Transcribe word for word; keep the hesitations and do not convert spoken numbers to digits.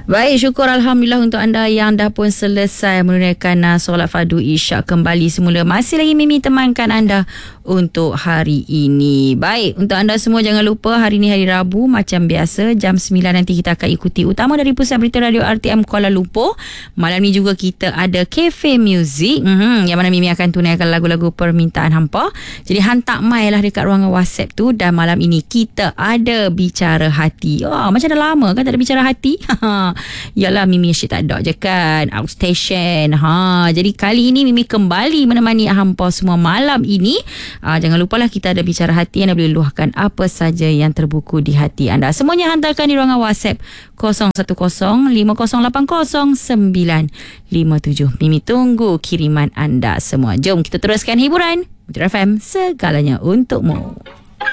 Baik, syukur Alhamdulillah untuk anda yang dah pun selesai menunaikan uh, solat fardu isyak kembali semula. Masih lagi Mimi temankan anda untuk hari ini. Baik, untuk anda semua jangan lupa hari ni hari Rabu macam biasa jam sembilan nanti kita akan ikuti utama dari Pusat Berita Radio R T M Kuala Lumpur. Malam ni juga kita ada Cafe Music mm-hmm, yang mana Mimi akan tunaikan lagu-lagu permintaan hampa. Jadi hantar mai lah dekat ruangan WhatsApp tu, dan malam ini kita ada bicara hati. Oh, macam dah lama kan tak ada bicara hati. Yalah, Mimi asyik tak ada je kan, outstation. Ha, jadi kali ini Mimi kembali menemani hampa semua malam ini. Ha, jangan lupalah kita ada bicara hati, anda boleh luahkan apa saja yang terbuku di hati anda. Semuanya hantarkan di ruangan WhatsApp kosong satu kosong lima kosong lapan kosong sembilan lima tujuh. Mimi tunggu kiriman anda semua. Jom kita teruskan hiburan. Metro F M, segalanya untukmu.